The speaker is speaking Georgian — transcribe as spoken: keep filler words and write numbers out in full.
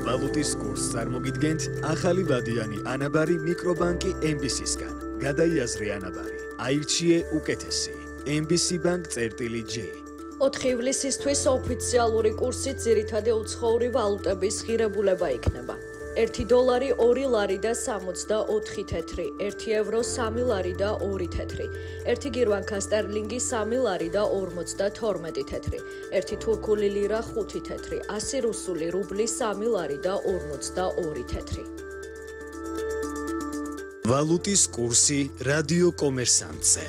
ვალუტის კურსს წარმოგიდგენთ ახალი ვადიანი ანაბარი მიკრობანკი ემ ბი სისგან. გადაიაზრე ანაბარი, აირჩიე უკეთესი. ემ ბი სი ბანკ წერტილი ჯი. ოთხი ივლისისთვის ოფიციალური კურსით ძირითადი უცხოური ვალუტების ღირებულება იქნება. ერთი დოლარი ორი ლარი და სამოცდაოთხი თეთრი, ერთი ევრო სამი ლარი და ორი თეთრი, ერთი გირვანქა სტერლინგი სამი ლარი და ორმოცდათორმეტი თეთრი, ერთი თურქული ლირა ხუთი თეთრი, ასი რუსული რუბლი სამი ლარი და ორმოცდაორი თეთრი. ვალუტის კურსი რადიო კომერსანტზე.